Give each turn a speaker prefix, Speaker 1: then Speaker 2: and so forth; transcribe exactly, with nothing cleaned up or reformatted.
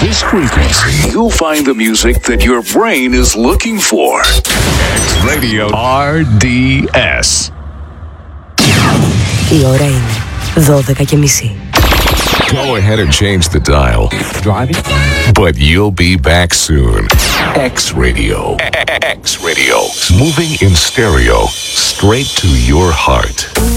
Speaker 1: this frequency, you'll find the music that your brain is looking for. X-Radio αρ ντι ες.
Speaker 2: Η ώρα είναι δώδεκα και μισή.
Speaker 1: Go ahead and change the dial. Driving? But you'll be back soon. X-Radio. X-Radio. Moving in stereo. Straight to your heart.